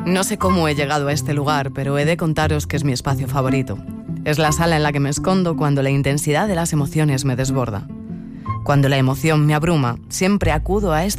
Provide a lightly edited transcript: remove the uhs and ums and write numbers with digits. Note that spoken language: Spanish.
No sé cómo he llegado a este lugar, pero he de contaros que es mi espacio favorito. Es la sala en la que me escondo cuando la intensidad de las emociones me desborda. Cuando la emoción me abruma, siempre acudo a esta